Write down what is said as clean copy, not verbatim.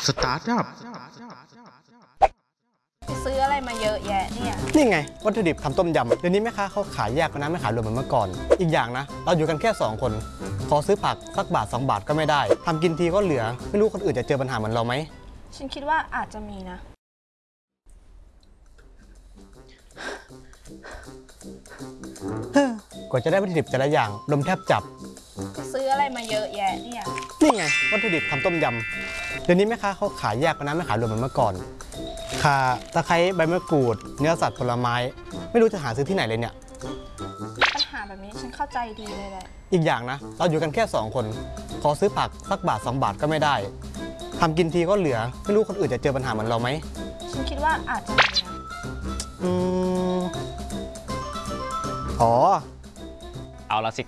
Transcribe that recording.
สตาร์ทอัพซื้ออะไรมาเยอะแยะเนี่ยนี่ไงวัตถุดิบทำต้มยำเดี๋ยวนี้แม่ค้าเขาขายแยกกันนะไม่ขายรวมเหมือนเมื่อก่อนอีกอย่างนะเราอยู่กันแค่2คนขอซื้อผักสักบาท2 บาทก็ไม่ได้ทำกินทีก็เหลือไม่รู้คนอื่นจะเจอปัญหาเหมือนเราไหมฉันคิดว่าอาจจะมีนะกว่าจะได้วัตถุดิบแต่ละอย่างลมแทบจับซื้ออะไรมาเยอะแยะเนี่ยนี่ไงวัตถุดิบทำต้มยำเดี๋ยวนี้แม่ค้าเขาขายแยกกันนะไม่ขายรวมเหมือนเมื่อก่อนข่าตะไคร้ใบมะกรูดเนื้อสัตว์ผลไม้ไม่รู้จะหาซื้อที่ไหนเลยเนี่ยปัญหาแบบนี้ฉันเข้าใจดีเลยแหละอีกอย่างนะเราอยู่กันแค่2คนขอซื้อผักสักบาท2 บาทก็ไม่ได้ทำกินทีก็เหลือไม่รู้คนอื่นจะเจอปัญหาเหมือนเราไหมฉันคิดว่าอาจจะมีนะอ๋อเอาละสิ